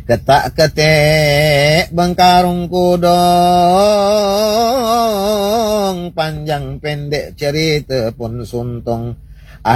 ketak-ketik bengkarung kudong, panjang pendek cerita pun suntung.